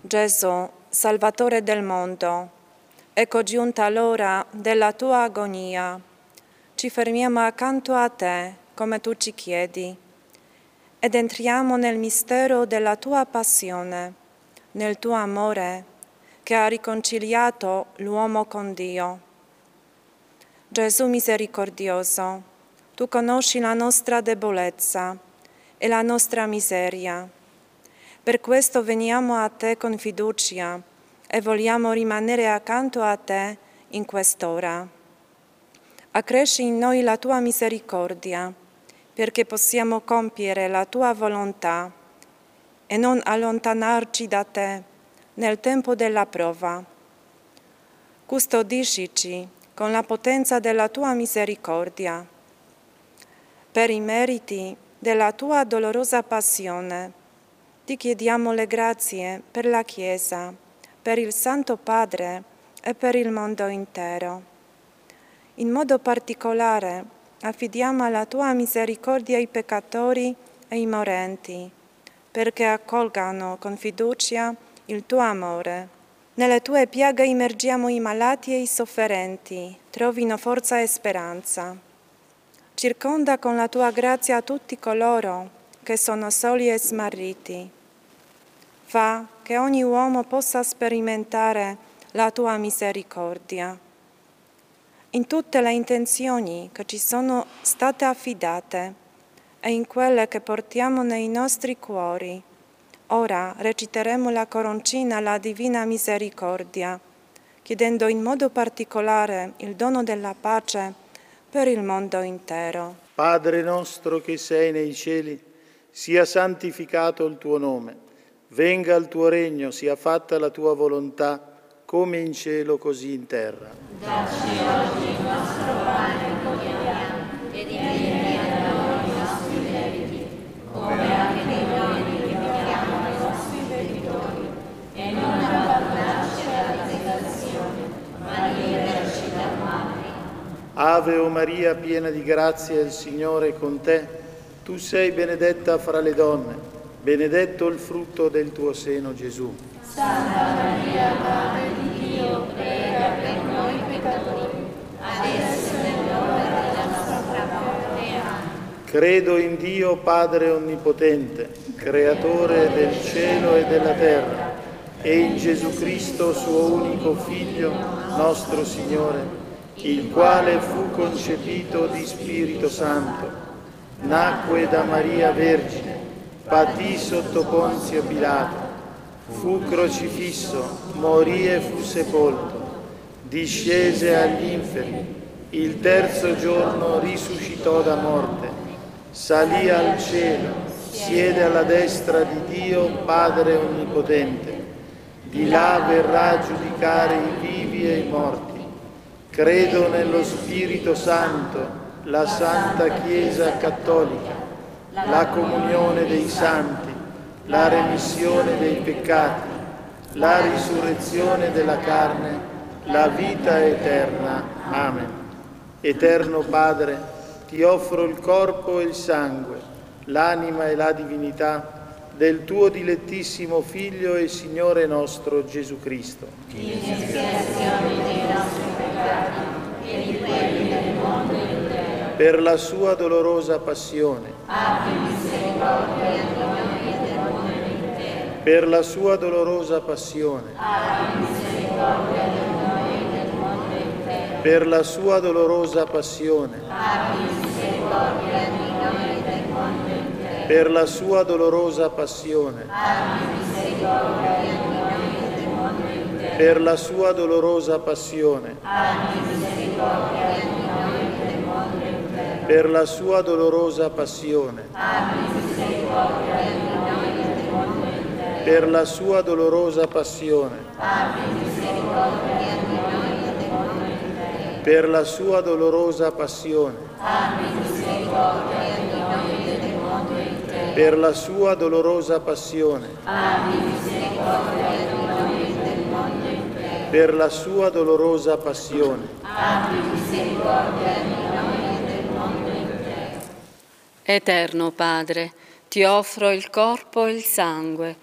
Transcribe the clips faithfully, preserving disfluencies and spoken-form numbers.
Gesù, Salvatore del mondo, ecco giunta l'ora della tua agonia. Ci fermiamo accanto a te, come tu ci chiedi, ed entriamo nel mistero della tua passione, nel tuo amore che ha riconciliato l'uomo con Dio. Gesù misericordioso, tu conosci la nostra debolezza e la nostra miseria. Per questo veniamo a te con fiducia e vogliamo rimanere accanto a te in quest'ora. Accresci in noi la tua misericordia, perché possiamo compiere la tua volontà e non allontanarci da te nel tempo della prova. Custodiscici con la potenza della tua misericordia. Per i meriti della tua dolorosa passione, ti chiediamo le grazie per la Chiesa, per il Santo Padre e per il mondo intero. In modo particolare affidiamo alla tua misericordia i peccatori e i morenti, perché accolgano con fiducia il tuo amore. Nelle tue piaghe immergiamo i malati e i sofferenti, trovino forza e speranza. Circonda con la tua grazia tutti coloro che sono soli e smarriti. Fa che ogni uomo possa sperimentare la tua misericordia. In tutte le intenzioni che ci sono state affidate e in quelle che portiamo nei nostri cuori, ora reciteremo la coroncina alla Divina Misericordia, chiedendo in modo particolare il dono della pace per il mondo intero. Padre nostro che sei nei cieli, sia santificato il tuo nome. Venga il tuo regno, sia fatta la tua volontà, come in cielo così in terra. Dacci oggi il nostro pane quotidiano e rimetti a noi i nostri debiti, come anche noi rimettiamo ai nostri debitori, e non abbandonarci alla tentazione, ma liberaci dal male. Ave o Maria, piena di grazia, il Signore è con te. Tu sei benedetta fra le donne, benedetto il frutto del tuo seno, Gesù. Santa Maria, Madre di Dio, prega per noi peccatori, adesso è l'ora della nostra morte. Amen. Credo in Dio Padre Onnipotente, Creatore del cielo e della terra, e in Gesù Cristo, suo unico Figlio, nostro Signore, il quale fu concepito di Spirito Santo, nacque da Maria Vergine, patì sotto Ponzio Pilato, fu crocifisso, morì e fu sepolto, discese agli inferi, il terzo giorno risuscitò da morte, salì al cielo, siede alla destra di Dio Padre Onnipotente, di là verrà a giudicare i vivi e i morti. Credo nello Spirito Santo, la Santa Chiesa Cattolica, la comunione dei santi, la remissione dei peccati, la risurrezione della carne, la vita eterna. Amen. Eterno Padre, ti offro il corpo e il sangue, l'anima e la divinità del tuo dilettissimo Figlio e Signore nostro Gesù Cristo. In espiazione dei nostri peccati e di quelli del mondo intero. Per la sua dolorosa passione. Abbi misericordia di noi e del mondo intero. Per la sua dolorosa passione. Abbi misericordia di noi e del mondo intero. Per la sua dolorosa passione. Abbi misericordia di noi e del mondo intero. Per la sua dolorosa passione. Abbi misericordia di noi e del mondo intero. Per la sua dolorosa passione. Abbi misericordia di noi e del mondo intero. Per la sua dolorosa passione. Abbi misericordia di noi e del mondo intero. Per la sua dolorosa passione. Abbi misericordia di noi e del mondo intero. Per la sua dolorosa passione. Abbi misericordia di noi e del mondo intero. Per la sua dolorosa passione. Abbi misericordia di noi e del mondo intero. Per la sua dolorosa passione. Abbi misericordia di noi e del mondo intero. Eterno Padre, ti offro il corpo e il sangue,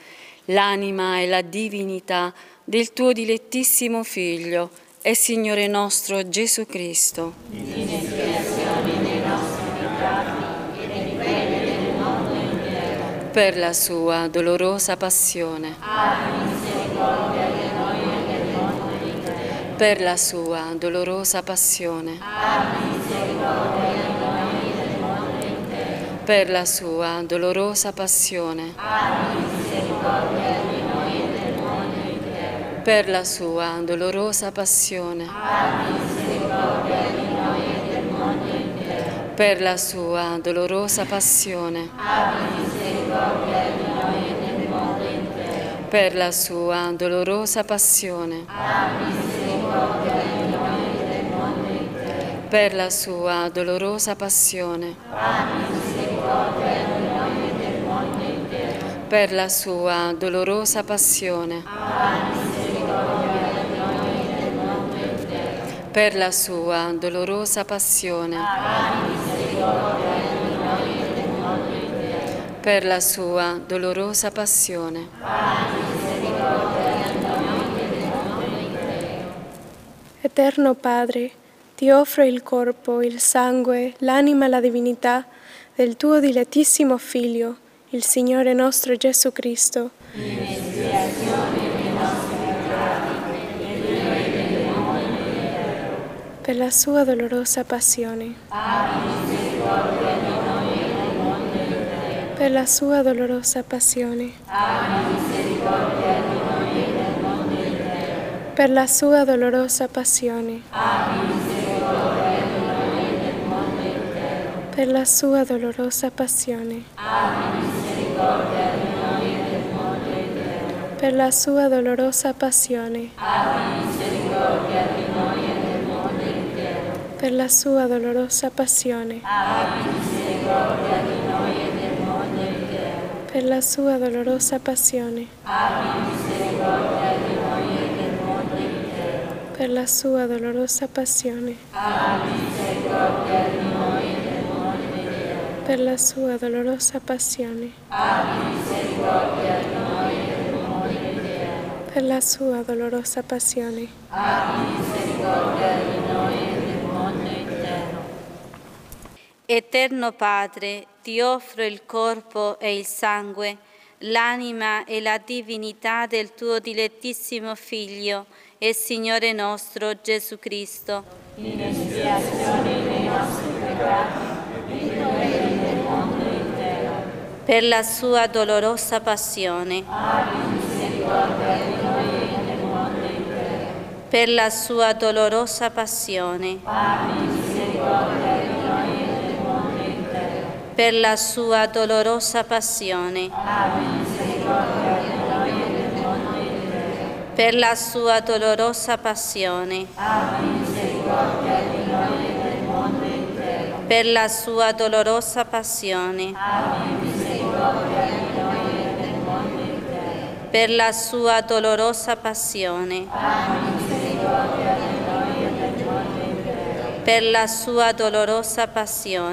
l'anima e la divinità del tuo dilettissimo Figlio e Signore nostro Gesù Cristo. In espiazione dei nostri peccati e di quelli del mondo intero. Per la sua dolorosa passione. Abbi misericordia di noi e del mondo intero. Per la sua dolorosa passione. Abbi misericordia di noi e del mondo intero. Per la sua dolorosa passione. Abbi misericordia di noi e del mondo intero. Per la sua dolorosa passione. Abbi misericordia di noi e del mondo intero. Per la sua dolorosa passione. Abbi misericordia di noi e del mondo intero. Per la sua dolorosa passione. Abbi misericordia di noi e del mondo intero. Per la sua dolorosa passione. Abbi misericordia di noi e del mondo intero. Per la sua dolorosa passione. Abbi misericordia di noi e del mondo intero. Per la sua dolorosa passione. Abbi misericordia di noi e del mondo intero. Per la sua dolorosa passione. Abbi misericordia di noi e del mondo intero. Eterno Padre, ti offro il corpo, il sangue, l'anima e la divinità del tuo dilettissimo Figlio, il Signore nostro Gesù Cristo, In espiazione dei nostri peccati e di quelli del mondo intero. per la sua dolorosa passione, Abbi misericordia di noi e del mondo intero. per la sua dolorosa passione, Abbi misericordia di noi e del mondo intero. per la sua dolorosa passione, Abbi misericordia di noi e del mondo intero. per la sua dolorosa passione, Abbi misericordia di noi e del mondo intero. per la sua dolorosa passione, Abbi misericordia di noi e del mondo intero. per la sua dolorosa passione, Abbi misericordia di noi e del mondo intero. per la sua dolorosa passione, Abbi misericordia di noi e del mondo intero. per la sua dolorosa passione, Abbi misericordia di noi e del mondo intero. per la sua dolorosa passione, Abbi misericordia di noi e del mondo intero. per la sua dolorosa passione, Abbi misericordia di noi e del mondo intero. Eterno Padre, ti offro il corpo e il sangue, l'anima e la divinità del tuo dilettissimo Figlio e Signore nostro Gesù Cristo. In espiazione dei nostri peccati e di quelli del mondo intero. Per la sua dolorosa passione. Abbi misericordia di noi e del mondo intero. Per la sua dolorosa passione. Abbi misericordia di noi e del mondo intero. Per la sua dolorosa passione. Abbi misericordia di noi e del mondo intero. Per la sua dolorosa passione. Abbi misericordia di noi e del mondo intero. Per la sua dolorosa passione. Abbi misericordia di noi e del mondo intero. Per la sua dolorosa passione. Abbi misericordia di noi e del mondo intero. Per la sua dolorosa passione.